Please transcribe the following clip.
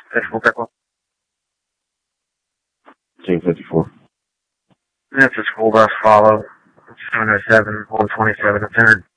54 Pickle. 254. That's a school bus follow. 707, 127, it's entered